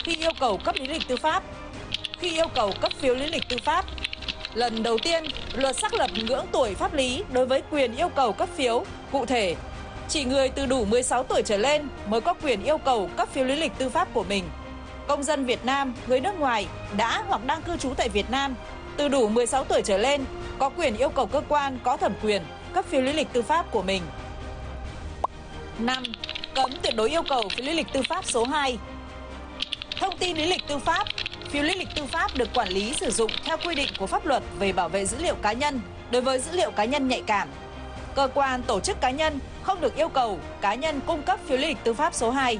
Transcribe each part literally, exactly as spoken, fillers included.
Khi yêu cầu cấp lý lịch tư pháp. Khi yêu cầu cấp phiếu lý lịch tư pháp. Lần đầu tiên, luật xác lập ngưỡng tuổi pháp lý đối với quyền yêu cầu cấp phiếu. Cụ thể, chỉ người từ đủ mười sáu tuổi trở lên mới có quyền yêu cầu cấp phiếu lý lịch tư pháp của mình. Công dân Việt Nam, người nước ngoài đã hoặc đang cư trú tại Việt Nam từ đủ mười sáu tuổi trở lên có quyền yêu cầu cơ quan có thẩm quyền cấp phiếu lý lịch tư pháp của mình. năm. Cấm tuyệt đối yêu cầu phiếu lý lịch tư pháp số hai. Thông tin lý lịch tư pháp. Phiếu lý lịch tư pháp được quản lý sử dụng theo quy định của pháp luật về bảo vệ dữ liệu cá nhân đối với dữ liệu cá nhân nhạy cảm. Cơ quan, tổ chức cá nhân không được yêu cầu cá nhân cung cấp phiếu lý lịch tư pháp số hai.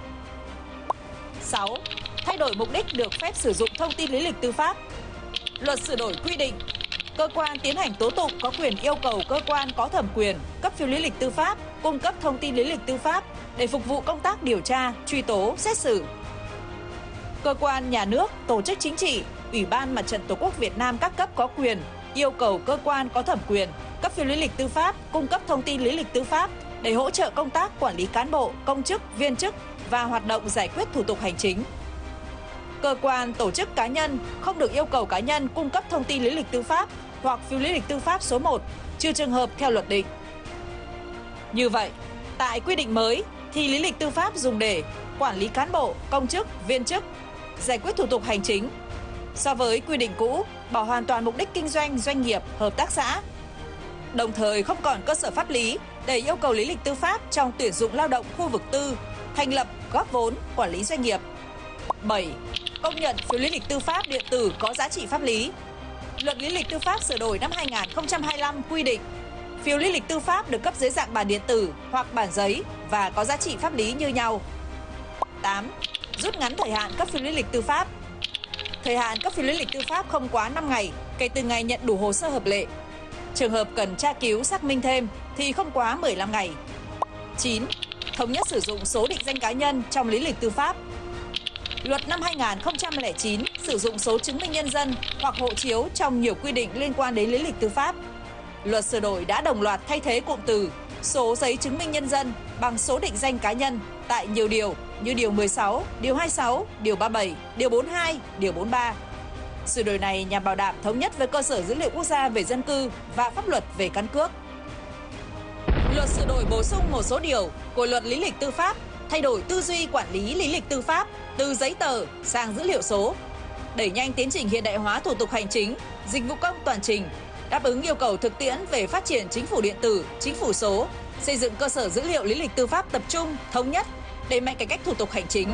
sáu. Thay đổi mục đích được phép sử dụng thông tin lý lịch tư pháp. Luật sửa đổi quy định, cơ quan tiến hành tố tụng có quyền yêu cầu cơ quan có thẩm quyền cấp phiếu lý lịch tư pháp cung cấp thông tin lý lịch tư pháp để phục vụ công tác điều tra, truy tố, xét xử. Cơ quan nhà nước, tổ chức chính trị, Ủy ban Mặt trận Tổ quốc Việt Nam các cấp có quyền yêu cầu cơ quan có thẩm quyền cấp phiếu lý lịch tư pháp cung cấp thông tin lý lịch tư pháp để hỗ trợ công tác quản lý cán bộ, công chức, viên chức và hoạt động giải quyết thủ tục hành chính. Cơ quan, tổ chức cá nhân không được yêu cầu cá nhân cung cấp thông tin lý lịch tư pháp hoặc phiếu lý lịch tư pháp số một, trừ trường hợp theo luật định. Như vậy, tại quy định mới thì lý lịch tư pháp dùng để quản lý cán bộ, công chức, viên chức, giải quyết thủ tục hành chính. So với quy định cũ, bỏ hoàn toàn mục đích kinh doanh, doanh nghiệp, hợp tác xã. Đồng thời không còn cơ sở pháp lý để yêu cầu lý lịch tư pháp trong tuyển dụng lao động khu vực tư, thành lập, góp vốn, quản lý doanh nghiệp. bảy. Công nhận phiếu lý lịch tư pháp điện tử có giá trị pháp lý. Luật lý lịch tư pháp sửa đổi năm hai nghìn không trăm hai mươi lăm quy định phiếu lý lịch tư pháp được cấp dưới dạng bản điện tử hoặc bản giấy và có giá trị pháp lý như nhau. tám. Rút ngắn thời hạn cấp phiếu lý lịch tư pháp. Thời hạn cấp phiếu lý lịch tư pháp không quá năm ngày kể từ ngày nhận đủ hồ sơ hợp lệ. Trường hợp cần tra cứu xác minh thêm thì không quá mười lăm ngày. chín. Thống nhất sử dụng số định danh cá nhân trong lý lịch tư pháp. Luật năm hai nghìn không trăm lẻ chín sử dụng số chứng minh nhân dân hoặc hộ chiếu trong nhiều quy định liên quan đến lý lịch tư pháp. Luật sửa đổi đã đồng loạt thay thế cụm từ số giấy chứng minh nhân dân bằng số định danh cá nhân tại nhiều điều như điều mười sáu, điều hai mươi sáu, điều ba mươi bảy, điều bốn mươi hai, điều bốn mươi ba. Sửa đổi này nhằm bảo đảm thống nhất với cơ sở dữ liệu quốc gia về dân cư và pháp luật về căn cước. Luật sửa đổi bổ sung một số điều của luật lý lịch tư pháp, thay đổi tư duy quản lý lý lịch tư pháp từ giấy tờ sang dữ liệu số, đẩy nhanh tiến trình hiện đại hóa thủ tục hành chính, dịch vụ công toàn trình, đáp ứng yêu cầu thực tiễn về phát triển chính phủ điện tử, chính phủ số, xây dựng cơ sở dữ liệu lý lịch tư pháp tập trung, thống nhất, đẩy mạnh cải cách thủ tục hành chính.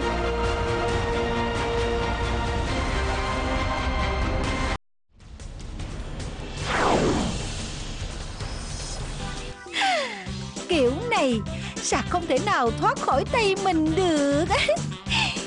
Kiểu này sạc không thể nào thoát khỏi tay mình được.